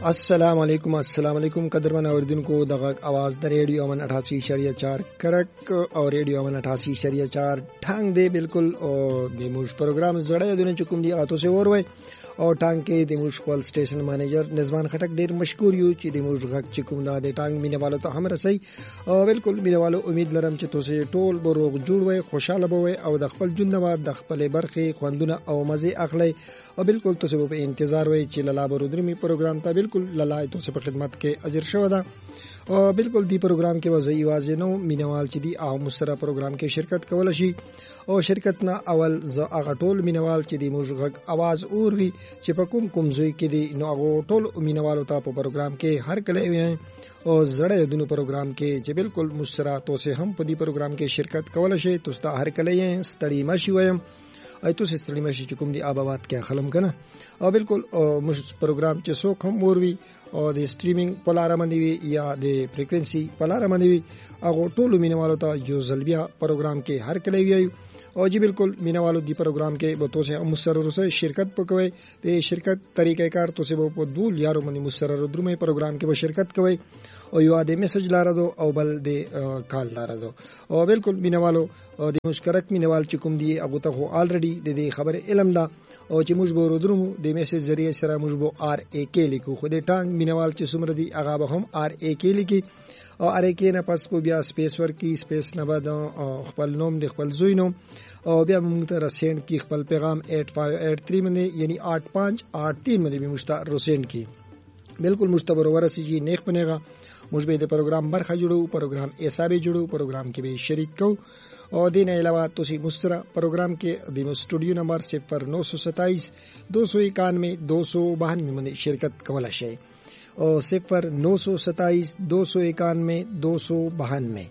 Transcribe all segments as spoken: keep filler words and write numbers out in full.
अस्सलाम वालेकुम अस्सलाम वालेकुम कदरमन औरदिनको दगा आवाज द रेडियो अमन अठासी इशारिया चार करक और रेडियो अमन अठासी इशारिया चार ठांग दे बिल्कुल और दिमुश प्रोग्राम जड़े दुने चुकुम दी आतो से और वे और टांग के दिमुश पल स्टेशन मैनेजर निजमान खटक देर मशकूर यू ची दिमुश गक चिकुम दा दे टांग मिने वालो तो हम रसई और बिल्कुल मिने वालो उम्मीद लरम च तो से टोल बरोग जुड़ वे खुशहाल बवे और द खपल जुंदवा द खपल बरखे खवंदुना और मजे अखले और बिल्कुल तो से वो पे इंतजार वे ची लला बरुद्रमी प्रोग्राम ता बिल्कुल लला तो से खिदमत के अजर शवदा और बिल्कुल दी प्रोग्राम के वजई वाजनो मिनवाल ची दी आ मुस्तरा प्रोग्राम के शिरकत कवलशी और शिरकत ना अवल ज आगा टोल मिनवाल ची दी मुजगक आवाज और भी चिपकुम कुमजुई के दी नो आगो टोल मिनवाल ता प्रोग्राम के हर कले हुए हैं और जड़े दुनु प्रोग्राम के जे बिल्कुल मुस्तरा तो से हम पदी प्रोग्राम के शिरकत कवलशे तुस्ता हर कले हैं स्तड़ी मशी वयम आई तो सिस्टरी मशी चुकुम दी आबावात क्या खलम कना और बिल्कुल मुश प्रोग्राम चे सो खम और भी और दे स्ट्रीमिंग पलारा मंदीवी या दे फ्रीक्वेंसी पलारा मंदीवी अगो टोलू मीने वालो ता जो जल्बिया प्रोग्राम के हर कले हुई और जी बिल्कुल मीना वालो दी प्रोग्राम के बतो से मुसरर से शिरकत पकवे ते शिरकत तरीक़ेकार तो से वो दूल यारो मंदी मुसरर द्रुमे प्रोग्राम के वो शिरकत कवे और युवा दे मैसेज ला रहा दो और बल दे कॉल ला रहा दो और बिल्कुल मीना वालो दे मुश्करक मीने वाल चुकुम दी अबू तक हो ऑलरेडी दे दे खबर इल्म दा और ची मुझबो रुद्रुमु दे मैसेज जरिए सरा मुझबो आर ए के लिखो खुदे टांग मीना वाल ची सुमरदी आगाब हम आर ए के लिखी और अरे के न पास को बिया स्पेस वर्क की स्पेस न बाद खपल नोम दे खपल जुइनो और बिया मुंगता रसेंड की खपल पैगाम आठ पाँच आठ तीन में यानी आठ पाँच आठ तीन में भी मुश्ता रसेंड की बिल्कुल मुश्तबर वरसी जी नेक बनेगा मुझबे दे प्रोग्राम बरखा जुड़ो प्रोग्राम ऐसा भी जुड़ो प्रोग्राम के भी शरीक को और दिन अलावा तुसी मुस्तरा प्रोग्राम के दिमो स्टूडियो नंबर सिफर नौ सौ सताईस दो सौ इक्यानवे दो सौ बानवे में शिरकत कवला शे और सिफर नौ सौ सताईस दो सौ इक्यानवे दो सौ बानवे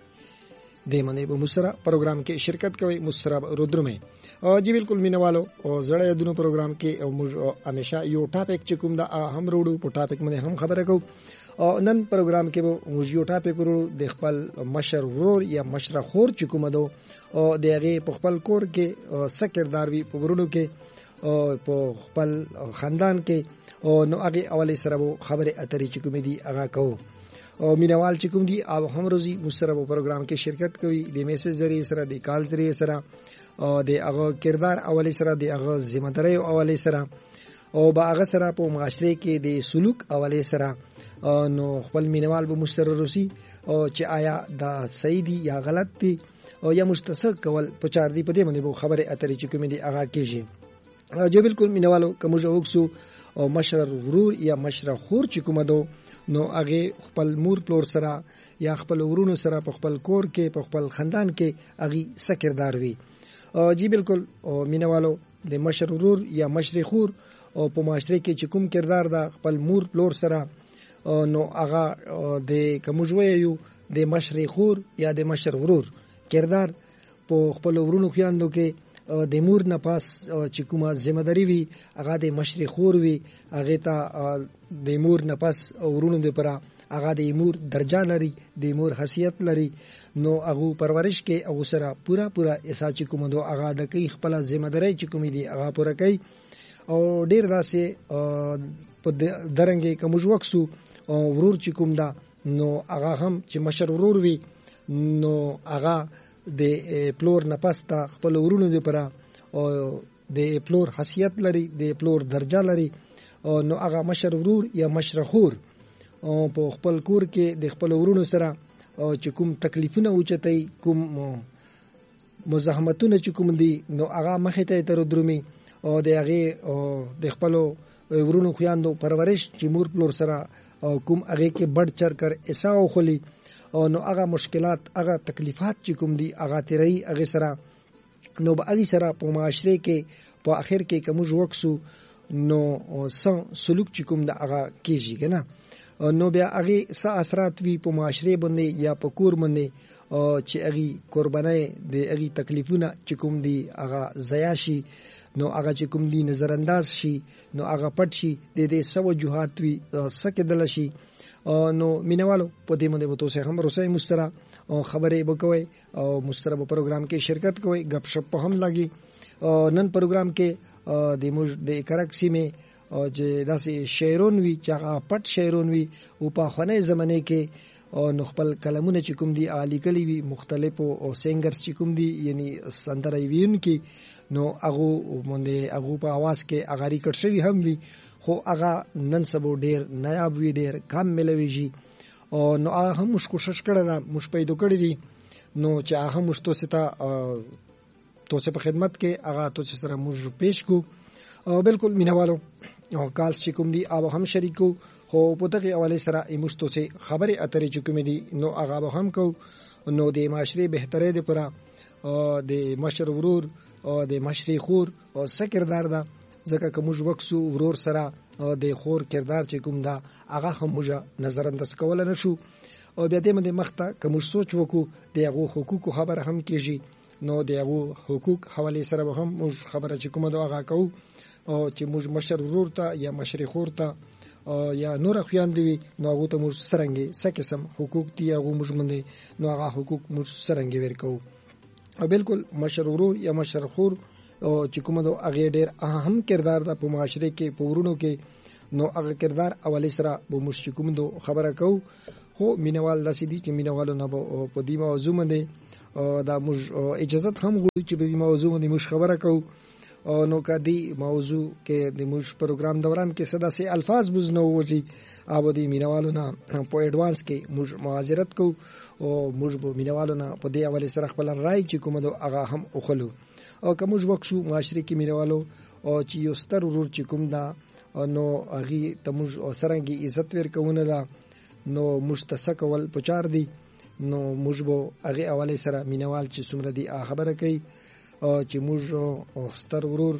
दे मने वो मुसरा प्रोग्राम के शिरकत कवे मुसरा रुद्र में और जी बिल्कुल मीना वालो और जड़े दोनों प्रोग्राम के हमेशा यो टॉपिक चिकुम दा हम रोडू पो टॉपिक में हम खबर को और नन प्रोग्राम के वो मुजियो टॉपिक रो देखपल मशर रोर या मशरा खोर चिकुम दो और देगे पखपल कोर के सकिरदार भी पुगरुडू के और पखपल खानदान के और नो आगे अवले सरबो खबर अतरी चिकुम दी आगा को और मीनावाल चिकुम दी अब हम रोजी मुसरबो प्रोग्राम के शिरकत कोई दे मैसेज जरिए सरा दे कॉल जरिए सरा और दे अगो किरदार अवले सरा दे अगो जिम्मेदारी अवले सरा और बाग सरा पो माशरे के दे सुलूक अवले सरा और नो खपल मीनावाल बो मुसर रोसी और च आया दा सही दी या गलत थी और या मुस्तसक कवल पचार दी पदे मने वो खबर अतरी चिकुम दी आगा कीजिए जो बिल्कुल मीनावालो कमुजो उक्सु और मशर गुरूर या मशरा खोर चिकुम दो नो आगे खपल मूर प्लोर सरा या खपल उरुनो सरा पखपल कोर के पखपल खानदान के आगी सकिरदार वी और जी बिल्कुल और मीना वालो दे मशर उरूर या मशर खूर और पमाशरे के चिकुम किरदार दा खपल मूर प्लोर सरा और नो आगा दे कमुजवे यू दे मशर खूर या दे मशर उरूर किरदार पो खपल उरुनो खियान के दे मूर न पास चिकुमा जिम्मेदारी वी आगा दे मशर खूर वी आगे ता दे मूर न पास उरुनो दे परा आगा दे मूर दर्जा लरी दे मूर हसीयत लरी नो अगू परवरिश के अगू सरा पूरा पूरा ऐसा चिकुम दो आगा द कई खपला जिम्मेदारी चिकुमी दी आगा पूरा कई और डेर दा से दरंगे कमुज वक्सु उरूर चिकुम दा नो आगा हम च मशर उरूर वी नो आगा दे प्लोर नपस्ता खपल उरुनो दे परा और दे प्लोर हसीयत लरी दे प्लोर दर्जा लरी और नो आगा मशर उरूर या मशर खूर और पो खपल कोर के दे खपल उरुनो सरा और चुकुम तकलीफुना उचतई कुम मुज़ाहमतुना चुकुम दी नो आगा मखते तरद्रुमी और दे आगे दे खपलो उरुनो खुयान दो परवरिश चिमूर प्लोर सरा और कुम आगे के बढ़ चढ़ कर ऐसा खोली और नो आगा मुश्किलात आगा तकलीफात चिकुम दी आगा तेरई आगे सरा नो बागी सरा पो माशरे के पो आखिर के कमुज वक्सु नो स सुलूक चिकुम दा आगा कीजी के ना और नो ब्या आगे सा असरात वी पो माशरे बंदे या पकूर बंदे और चे अगी कुर्बाने दे अगी तकलीफुना चिकुम दी आगा जयाशी नो आगा चिकुम दी नजरअंदाज शी नो आगा पटशी दे दे सब जुहात वी सके दलशी और नो मिनवालो पदे मने बतो से हम रोसे मुस्तरा और खबरें बकोए और मुस्तरा प्रोग्राम के शिरकत कोई गपशप हम लगी और नन प्रोग्राम के दे मुज दे करक्सी में او چې داسې شعرون وي چې هغه پټ شعرون وي او په خونه زمانه کې او نو خپل کلمونه چې کوم دي عالی کلی وي مختلفو او سنگرز چې کوم دي یعنی سندره وین کې نو هغه مونږه هغه په आवाज کې هغه ریکارډ شوی هم وي خو هغه نن سبا ډیر نایاب وی ډیر کم ملويږي او نو هغه هم مش کوشش کړی دا مش پیدا کړی دي نو چې هغه مش تو ستا تو سه په خدمت کې هغه تو سره موږ پیش کو او بالکل مینوالو او کال چې کوم دي هغه هم شریکو خو په دغه حواله سره ایمشتو سه خبره اترې چې کوم دي نو هغه هم کو نو د معاشري بهتري د پره د مشر ورور او د مشري خور او سکردار دا ځکه کوم وکسو ورور سره د خور کردار چې کوم دا هغه هم موږ نظر انداز کول نه شو او بیا دې باندې مخته کوم سوچ وکړو دغه حقوق خبره هم کیږي نو دغه حقوق حواله سره هم موږ خبره چې کوم دا هغه کو او چې موږ مشر ورور ته یا مشر خور ته یا نور خويان دی نو هغه ته موږ سرنګي سکه سم حقوق دی هغه موږ باندې نو هغه حقوق موږ سرنګي ورکو او بالکل مشر ورور یا مشر خور او چې کوم دا هغه ډیر اهم کردار د په معاشره کې پورونو کې نو هغه کردار اولی سره به موږ کوم دو خبره کو خو مینوال داسې دي چې مینوالو نه په دې موضوع باندې دا موږ اجازه هم غواړو چې په دې موضوع باندې موږ خبره کو نو کدی موضوع کې د موږ پروګرام دوران کې صدا سي الفاظ بوزنو وځي اوبه دي مینوالو نه په ایڈوانس کې موږ معذرت کو او موږ به مینوالو نه په دې حواله سره خپل رائے چې کوم دو هغه هم اوخلو او کوم وښو معاشري کې مینوالو او چې یو ستر ورور چې کوم دا نو هغه ته موږ سرنګي عزت ورکونه دا نو مستسکول پچار دي نو موږ به هغه حواله سره مینوال چې څومره دي خبره کوي او چې موږ ستر ورور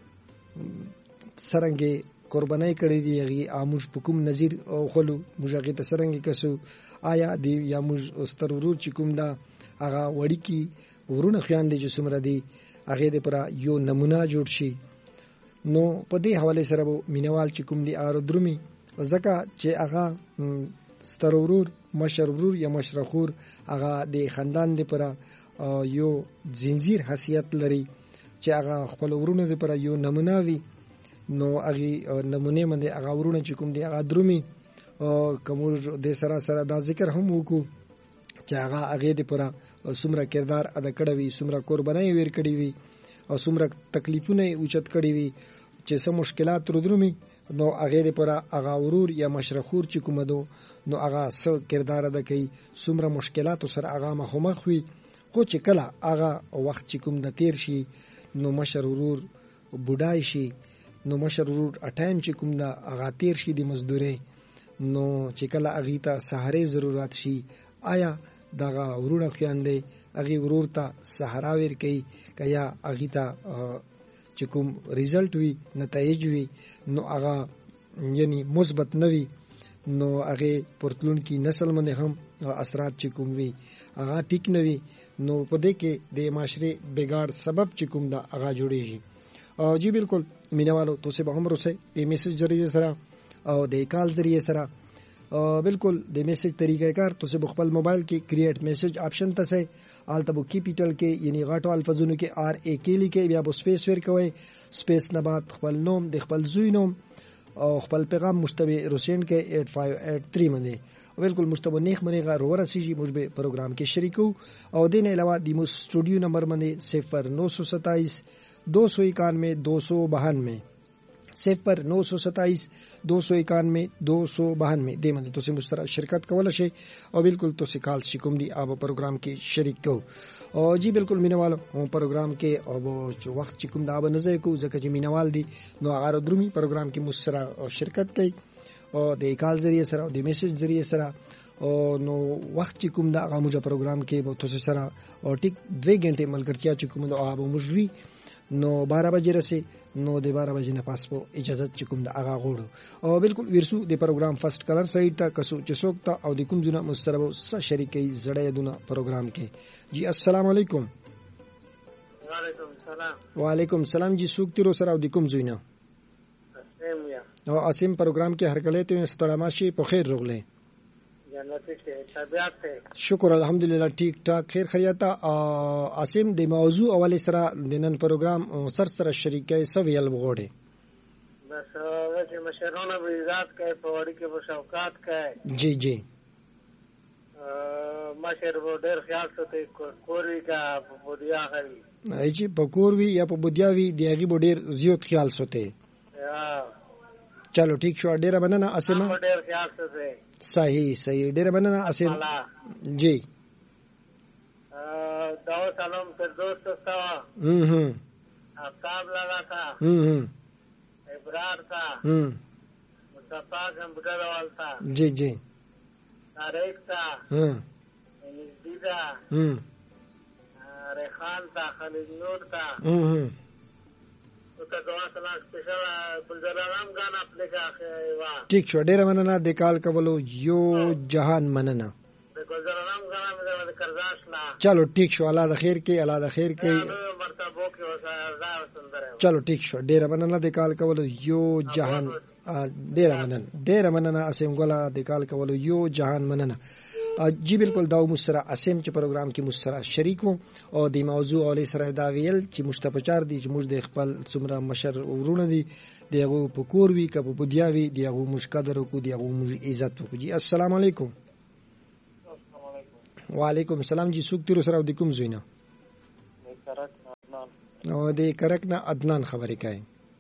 سرنګي قربانای کړی دی هغه اموږ په کوم نظیر او خلو موږ هغه ته سرنګي کسو آیا دی یا موږ ستر ورور چې کوم دا هغه وړي کی ورونه خیان دي چې څومره دي هغه د پر یو نمونه جوړ شي نو په دې حواله سره مینوال چې کوم دي ار درومي ځکه چې هغه ستر ورور مشر ورور یا مشرخور هغه د خاندان دی پر یو زنجیر حیثیت لري چې هغه خپل ورونه دی پر یو نمونه وي نو هغه نمونه باندې هغه ورونه چې کوم دی هغه درومي او کوم د سره سره دا ذکر هم وکړو چې هغه هغه دی پر څومره کردار ادا کړی وي څومره قرباني ور کړی وي او څومره تکلیفونه اوچت کړی وي چې سم مشکلات تر درومي نو هغه دی پر هغه ورور یا مشرخور چې کوم دو نو هغه څو کردار ادا کوي څومره مشکلات سره هغه مخامخ وي خو چې کله هغه وخت چې کوم د تیر شي نو مشر ورور بډای شي نو مشر ورور اټایم چې کوم دا هغه تیر شي د مزدوري نو چې کله هغه ته سهاري ضرورت شي آیا دغه ورونه خیاندې هغه ورور ته سهارا ور کوي کیا هغه ته چې کوم ریزلټ وي نتایج وي نو هغه یعنی مثبت نوي نو هغه پرتلون کی نسل باندې هم اثرات چې کوم وي هغه ټیک نوي نو په دې کې د معاشري بګاړ سبب چې کوم دا هغه جوړیږي او جی بالکل مینوالو تاسو به هم روسه د میسج ذریعہ سره او د کال ذریعہ سره بالکل د میسج طریقہ کار تاسو خپل موبایل کې کریټ میسج آپشن ته سه التبو کیپیټل کې یعنی غاټو الفاظونو کې آر ا کې لیکي بیا بو سپیس ور کوي سپیس نه بعد خپل نوم د خپل زوی نوم او خپل پیغام مشتبه روسین کې eight five eight three باندې بالکل مشتبه نیخ منیغه روره سیجی موږ به پروګرام کې شریکو او دین علاوه د مو سټوډیو نمبر باندې صفر نو سو ستائیس دو سو اکانوے دو سو بہانوے صفر نو سو ستائیس دو سو اکانوے دو سو بہانوے دې باندې تاسو مشترک شرکت کول شي او بالکل تاسو کال شي کوم دی اوب پروګرام کې شریک کو او جی بالکل مینوالو پروګرام کې او چې وخت چې کوم دا به نه ځای کو ځکه چې مینوال دي نو هغه درومي پروګرام کې مشترک شرکت کوي او د کال ذریعہ سره او د میسج ذریعہ سره او نو وخت چې کوم دا هغه موږ پروګرام کې به تاسو سره او ټیک دوه غنټه ملګرتیا چې کوم دا هغه موږ نو بارہ بجې رسي نو د بارہ بجې نه پاس په اجازه چې کوم دا هغه غوړو او بالکل ورسو د پروګرام فرست کلر سایت ته کسو چې څوک ته او د کوم ځونه مستربو سره شریکي زړې دونه پروګرام کې جی السلام علیکم وعلیکم السلام وعلیکم السلام جی څوک تیرو سره او د کوم ځونه او اسیم پروګرام کې هر کله ته ستړماشي په خیر رغله شکر الحمدلله ٹھیک ٹھاک خیر خیریتا اسیم د موضوع اول سره د نن پروګرام سر سره شریکای سویل بغوړي بس هغه چې مشرونه به عزت کوي په وړي کې به شوکات کوي جی جی مشر به ډېر خیال ساتي کور وي که په بودیا وي چې په کور وي یا په بودیا وي د هغې به ډېر زیات خیال ساتي چلو ټیک شو ډېره مننه اسمه ډېر خیال ساتي صحیح صحیح ډېره مننه اسم جی دعوت سلام پر دوست تھا ہم ہم آفتاب لگا تھا ہم ہم ابرار تھا ہم مصطفیٰ کمپیوٹر وال تھا جی جی طارق تھا ہم نزدی تھا ہم ریحان تھا خالد نور تھا ہم ہم उसका दवा सलाह स्पेशल गुलजाराम गाना अपने का वाह ٹھیک شو ډېره مننه د کال کولو یو جهان مننه गुलजाराम गाना में करदाश ला चलो ठीक شو الله د خیر کې الله د خیر کې مرتبه کې وسایل سندره चलो ठीक شو ډېره مننه د کال کولو یو جهان ډېره مننه ډېره مننه اسیم ګولا د کال کولو یو جهان مننه جی بالکل دا مسره اسیم چې پروګرام کې مسره شریک وو او د موضوع اولي سره دا ویل چې مشتپچار دي چې موږ د خپل څومره مشر ورونه دي دغه په کور وی کبه بودیا وی دغه مشقدر کو دغه موږ عزت وکړو جی السلام علیکم وعلیکم السلام جی سوک تیر سره د کوم زوینه او د کرک نه عدنان خبرې کوي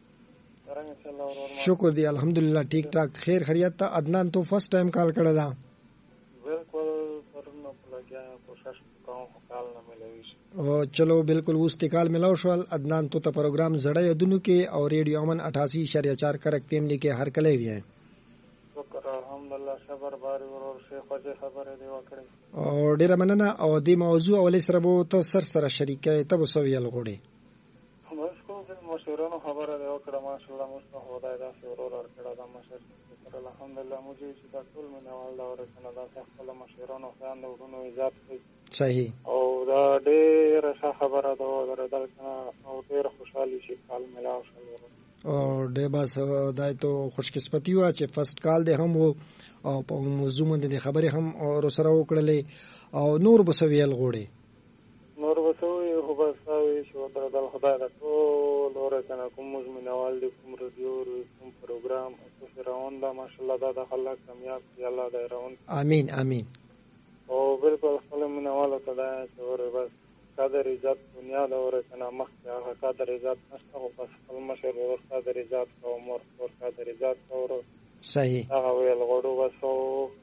شکر دی الحمدلله ٹھیک ٹھاک خیر خیریت ته عدنان تو فرست ټایم کال کړه دا بالکل پرنه لګیا کوشش کوم کال نه ملوي او چلو بالکل اوس تکال ملاو شو عدنان تو ته پروګرام زړه یدونو کې او ریډیو امن اٹھاسی اشاریہ چار کرک فیملی کې هر کله وی شکر الحمدلله صبر باری ورور شیخ وجه خبره دی وکړي او ډیره مننه او د موضوع اولې سره به ته سر سره شریکه ته وسویل غوړي بس کوم مشورانو خبره دی وکړه ماشاءالله مصطفی خدای دا ورور ورکړه دا مشر الحمدلله موږ چې دا ټول منوال دا ورسنه دا خپل مشورانو خان د ورونو عزت کوي صحیح او دا ډیره ښه خبره ده درته او ډیره خوشحالي شي کال ملاو شو او ډېر بس دای ته خوشقسمتي و چې فرست کال دې هم وو او په موضوع باندې خبرې هم او سره وکړلې او نور بسویل غوړي نور بسوي هو بس اوي چې درته خدای دا ټول ورته کوم مزمنوال دي کوم رادیو کوم پروګرام او روان دا ماشاءالله دا د خلک کامیاب دی الله دې روان امين امين او بالکل خپل منوال ته دا چې ور بس قدر عزت دنیا دا ورته مخ هغه قدر عزت نشته او بس خپل مشر ور قدر عزت او مور ور قدر عزت او صحیح هغه ویل غوړو بس او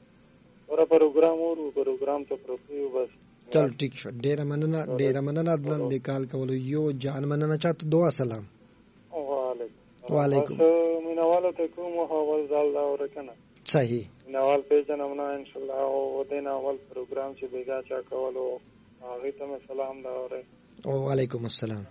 ور پروګرام ورو پروګرام ته پروتیو بس چل ٹھیک شو ډیره مننه ډیره مننه عدنان د کال کولو یو جان مننه چاته دعا سلام وعلیکم وعلیکم منوال ته کوم هو زال دا ورکنه صحیح منوال پیژنم نه ان شاء الله او دین اول پروګرام چې بیګا چا کولو هغه ته سلام دا اوره او وعلیکم السلام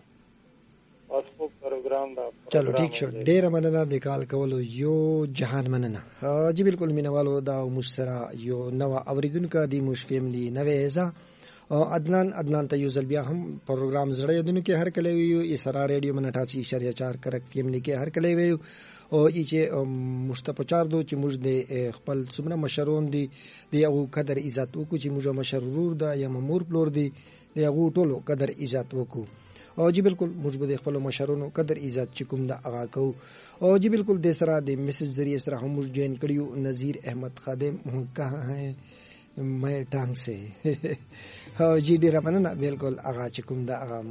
اوس پروګرام دا چلو ٹھیک شو ډیره مننه د کال کولو یو جهان مننه جی بالکل مینوالو دا مشترا یو نو اوریدونکو دی مش فیملی نوې ازا او عدنان عدنان ته یو ځل بیا هم پروګرام زړه یدونکو کې هر کله ویو اسرا ریډیو من اٹھاسی اشاریہ چار کرک فیملی کې هر کله ویو او چې مشتپچار دو چې موږ د خپل څومره مشرون دي د یو قدر عزت وکړو چې موږ مشرور ده یا مامور پلور دي د یو ټولو قدر عزت وکړو او جی بالکل موږ به خپل مشرونو قدر عزت چې کوم دا اغا کو او جی بالکل د سره د میسج ذریعے سره هم موږ جوائن کړیو نذیر احمد خادم کہاں ہیں میں ٹانگ سے او جی ډیر مننه بالکل اغا چې کوم دا اغا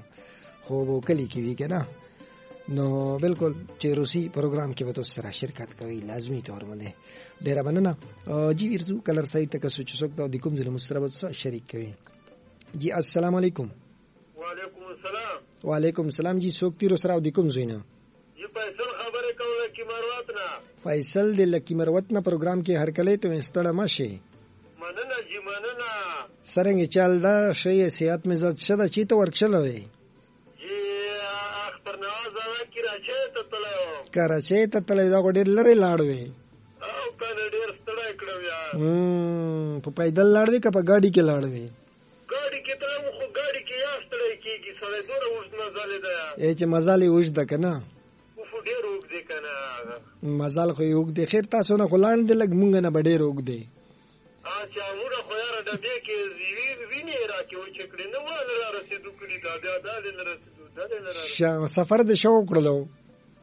خو وو کلی کی وی کنه نو بالکل چې روسی پروګرام کې وته سره شرکت کوي لازمی طور باندې ډیر مننه جی ورزو کلر سایت تک سوچ سکتا د کوم ځل مستربت سره شریک کوي جی السلام علیکم وعلیکم السلام وعلیکم السلام جی سوکتی رو سره د کوم زوینه جی فیصل خبره کوله کی مروت نه فیصل د لکی مروت نه پروګرام کې هر کله ته استړه ماشه مننه جی مننه سرنګ چل دا شی صحت مزت شته چې ته ورکشل وي جی اختر نواز کی راځه ته تلو کراچۍ ته تلې دا ډېر لري لاړوي او کنه ډېر ستړی کړو یا هم په پیدل لاړوي که په ګاډي کې لاړوي ګاډي کې تلم خو ګاډي کې یا ستړی کېږي سړی دوره اوږد مزالې ده ای چې مزال یې اوږد ده که نه خو ډېر اوږد دی که نه مزال خو یې اوږد دی خیر تاسو نه خو لاندې دی لږ مونږ نه به ډېر اوږد دی اچھا موږ خو یاره ډبې کې وینې یې راکې وچې کړې نه وه نه را رسېدو کړي دا بیا دا دې نه رسېدو دا دې نه را سفر دې ښه وکړلو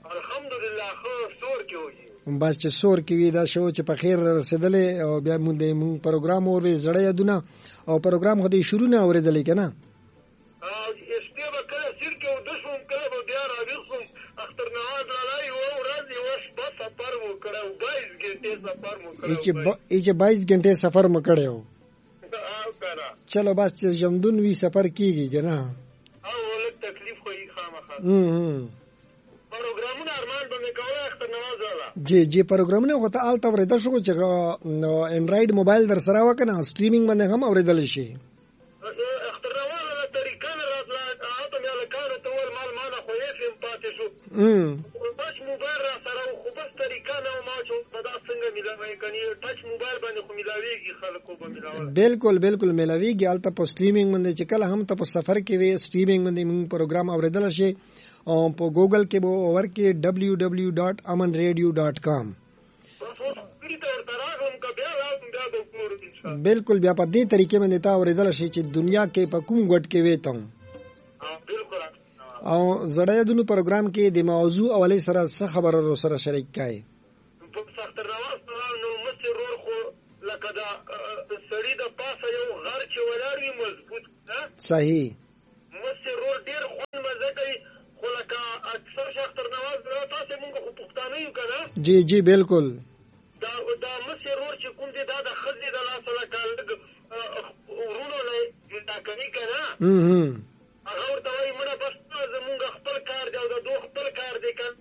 الحمدلله خو سور کې وږي بس چې سور کې وي دا شو چې په خیر رسیدلې او بیا مونږ د مونږ پروګرام اورې زړه یادونه او پروګرام خو دې شروع نه اورېدلې که نه او شپې به کله سیر کې وده شوم کله به بیا راویښ شوم اختر نواز لالا یوه ورځ یوه شپه سفر مو کړی و بایس ګنټې سفر مو کړی ای چې بایس ګنټې سفر مو کړی و او کنه چلو بس چې ژوندون وي سفر کېږي که نه او لږ تکلیف خو یې خامخا پروګرامونه ارمان به مې کولی اختر نواز لالا جی جی پروګرامونه خو ته هلته اورېده شو چې انډرایډ موبایل در سره وه که نه سټریمینګ باندې هم اورېدلی شي اختر نواز لالا طریقه نه راتله هلته مې هلکانو ته وویل مال ما نه خو ایف ایم پاتې شو ټچ موبایل را سره و خو بس طریقه نه وه ما چې په دا څنګه میلاوی کنې ټچ موبایل باندې خو میلاویږي خلکو به میلاوله بالکل بالکل میلاویږي هلته په سټریمینګ باندې چې کله هم ته په سفر کې وې سټریمینګ باندې موږ پروګرام اورېدلی شي او په ګوګل کې به ورکې ډبلیو ډبلیو ډاټ امن ریډیو ډاټ کام بالکل بیا په دې طریقې باندې تا اورېدلی شي چې دنیا کې په کوم ګوټ کې وې ته او زړه یادونو پروګرام کې د موضوع اولۍ سره څه خبره رو سره شریک کړئ اختر نواز نو مستې رور خو لکه د سړي د پاسه یو غر چې ولاړ وي مضبوط صحیح مستې رور ډېر خوند مزه کوي خو لکه اکثر شه اختر نواز تاسې مونږ خو پښتانه یو که نه جی جی بالکل دا دا مستې رور چې کوم دی دا د ښځې د لاسه لکه لږ ورونو نه جدا کوي که نه هغه ورته وایي مړه بس زمونږ خپل کار دی او د دو خپل کار دی که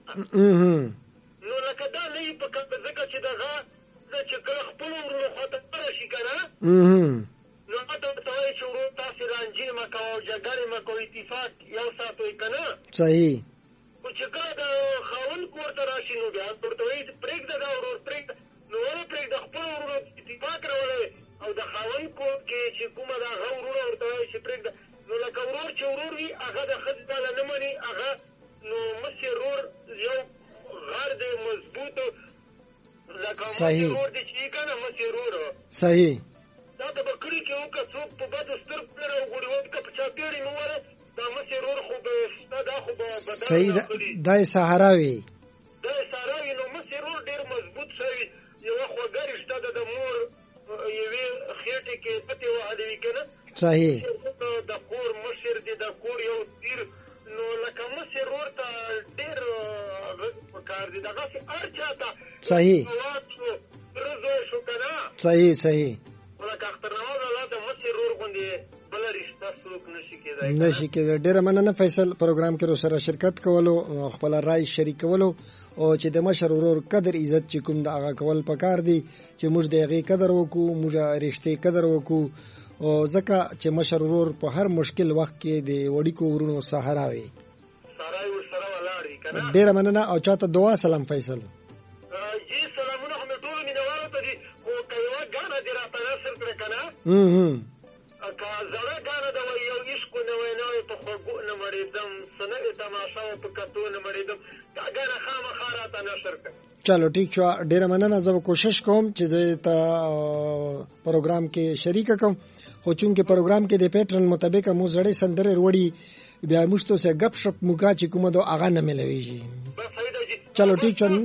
نو لکه دا نه وي په کار ځکه چې دغه چې کله خپلو ورونو خواته ورشي که نه نو هغه ورته وایي چې ورور تاسې رانجې مه کوه او جګړې مه کوه اتفاق یو ساتئ که نه صحیح خو چې کله د خاوند کور ته راشي نو بیا ورته وایي پرېږده دا ورور پرېږده نو ولې پرېږده خپلو ورونو اتفاق راولئ او د خاوند کور کې چې کومه د هغه ورونه ورته وایي چې پرېږده نو لکه ورور چې ورور وي هغه د ښځې تاله نه مني هغه نو مستې رور یو غر دی مضبوط لکه مستې رور دی چې که نه مستې رور صحیح دا د به کلي کې وکړه څوک په بدو سترګو نه راوګوري وکړه په چاپېړې مې وویله دا مستې رور خو به شته دا خو به صحیح دا یې سهارا وي دا یې سهارا وي نو مستې رور ډېر مضبوط شوي یوه خواږه رشته ده د مور یوې خېټې کې پتې وهلې وي که نه صحیح د کور مشر دی د کور یو تیر نو لکه مستې رور ته ډېر پکار دی دغسې هر چا ته صحیح رزوی شو که نه صحیح صحیح لکه اختر نواز الله د مستې رور غوندې بله رشته څوک نشي کېدی نشي کېدی ډېره مننه فیصل پروګرام کې سره شرکت کولو خپله رای شریکولو او چې د مشر ورور قدر عزت چې کوم د هغه کول پکار دی چې موږ د هغې قدر وکړو موږ رشتې قدر وکړو او ځکه چې مشر ورور په هر مشکل وخت کې د وړیکو ورونو سهارا وي ډېره مننه او چاته دعا سلام فیصل جی سلامونه خو مې ټولو مینهوالو ته دي خو که یوه ګانه دې راته نثر کړې که نه که زړه ګانه ده وایي یو عشقو نه وی نه وی په خوږو نه مړېدم څه نوې تماشه وه په کتو نه مړېدم دا ګانه خامخا راته نثر کړه چلو ټیک شو ډیره مننه زه کوشش کوم چې زه ته پروګرام کې شریک کوم خو چونکې پروګرام کې د پیټرن مطابق مو زړې سندرې وروړي بیا موږ ته څه غپ شپ موږ چې کومه دو هغه نه ملويږي چلو ټیک شو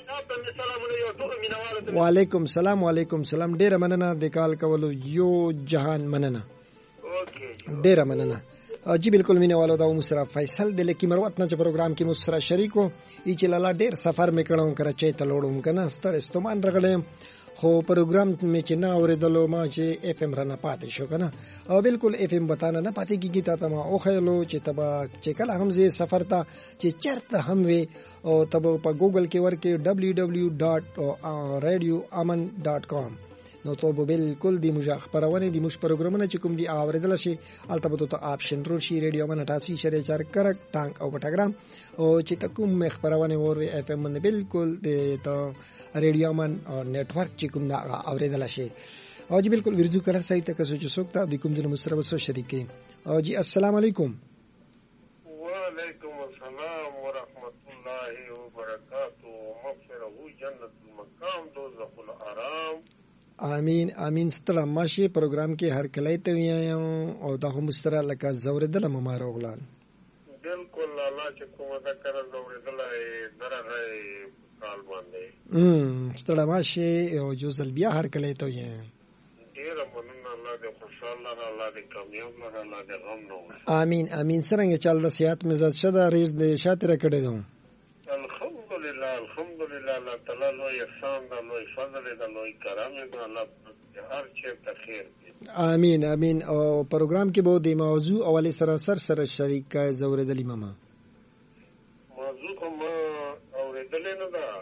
وعلیکم سلام وعلیکم سلام ډیره مننه د کال کولو یو جهان مننه ډیره مننه جی بالکل مینه والو دا مسرا فیصل د لکی مروت نه پروګرام کې مسرا شریکو ای چې لاله ډیر سفر میکړم کراچۍ ته لوړم کنه ستړ استومان رغلم خو پروګرام مې چې نه اوریدلو ما چې اف ام رانه پاتې شو کنه او بالکل اف ام بتانه نه پاتې کیږي تا ته ما او خیلو چې تبا چې کله هم زه سفر ته چې چرته هم وي او تبا په ګوګل کې ورکې ډبلیو ډبلیو ډاټ ریډیو امن ډاټ کام نو ته به بالکل د موږ خبرونه د موږ پروګرامونه چې کوم دی اوریدل شي البته ته آپشن رو شي ریډیو من اٹھاسی اشاریه چار کرک ټانک او پټاګرام او چې تکوم خبرونه ور اف ام من بالکل د ته ریډیو من نیټ ورک چې کوم دا اوریدل شي او جی بالکل ورزو کړه سایت ته کسو چې سوکتا د کوم د مسره وسو شریکي او جی السلام علیکم وعلیکم السلام ورحمت الله وبرکاتہ مغفرہ جنت المقام دوزخ الحرام امین امین ستړه ماشي پروګرام کې هر کله ته ویایم او دا هم مستره لکه زوردل ممارغلان بالکل الله چې کومه ده کنه زورېدلی درغی کال باندې ستړی ماشي یو جو ځل بیا هرکلی ته یې ډېره مننه. الله دې خوشحال لره، الله دې کامیاب لره، الله دې غم نه وکړي. امین امین. څرنګه چل د صحت مزاج شه ده ریز د شا تېره کړې ده؟ الحمدلله الحمدلله. الله تعالی لوی احسان ده، لوی فضل ده، لوی کرم ده. الله هر چېرته خیر دی. امین امین. او پروګرام کې به د موضوع اولې سره سر سره شریک زورېدلې ماما موضوع خو ما اورېدلې نه ده.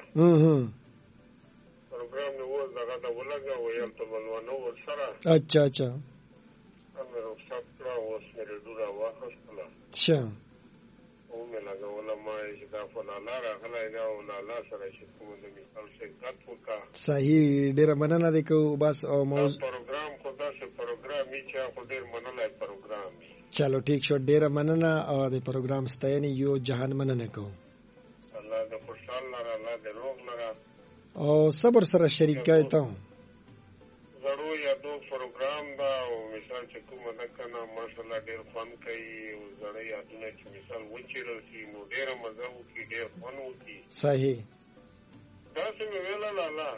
پروګرام مې اوس دغه ته ولګه ویل ته ولونه ورسره. اچھا اچھا. مې رخصت کړه، اوس مې ریډیو راواخیستله. اچھا. ومې لګوله ما چې دا فلاله راغلی ده او لالا سره چې کوم د مثال شرکت وکړه. صحیح، ډېره مننه دی کو بس. او موضوع پروګرام خو داسې پروګرام وي چې خو ډېر منلی پروګرام وي. چلو ټیک شو، ډېره مننه. او د پروګرام ستاینې یو جهان مننه کوو. الله دې خوشحال لره، الله دې روغ لره او صبر سره شریک کوي ته زړو یادو پروګرام ده. او مثال چې کومه ده که نه ماشاءالله ډېر خوند کوي. او زړه یادونه چې مثال وچېرل شي نو ډېره مزه وکړي، ډېر خوند وکړي. صحیح. داسې مې ویله لالا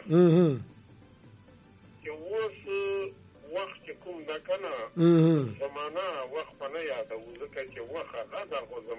چې اوس وخت چې کوم ده که نه زمانه وخت په نه یادوو، ځکه چې وخت هغه ده خو زمانه